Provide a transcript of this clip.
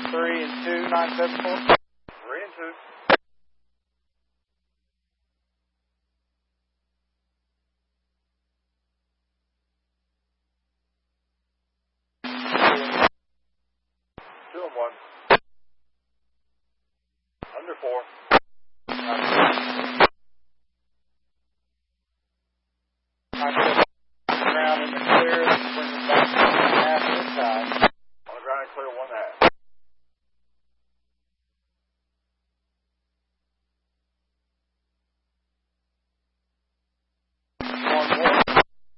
3 and 2, 974. 3 and 2. Two and 1. Under 4.